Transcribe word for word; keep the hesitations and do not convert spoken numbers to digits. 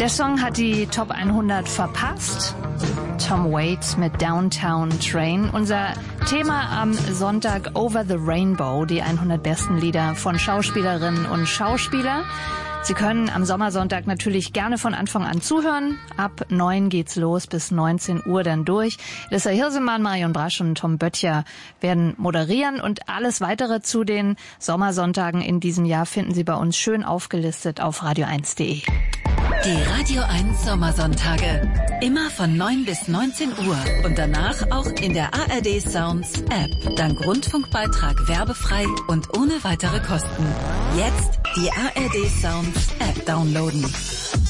Der Song hat die Top hundert verpasst. Tom Waits mit Downtown Train. Unser Thema am Sonntag Over the Rainbow, die hundert besten Lieder von Schauspielerinnen und Schauspielern. Sie können am Sommersonntag natürlich gerne von Anfang an zuhören. Ab neun geht's los, bis neunzehn Uhr dann durch. Lissa Hirsemann, Marion Brasch und Tom Böttcher werden moderieren und alles weitere zu den Sommersonntagen in diesem Jahr finden Sie bei uns schön aufgelistet auf radio eins punkt de. Die Radio eins Sommersonntage. Immer von neun bis neunzehn Uhr und danach auch in der A R D Sounds App. Dank Rundfunkbeitrag werbefrei und ohne weitere Kosten. Jetzt die A R D Sounds App downloaden.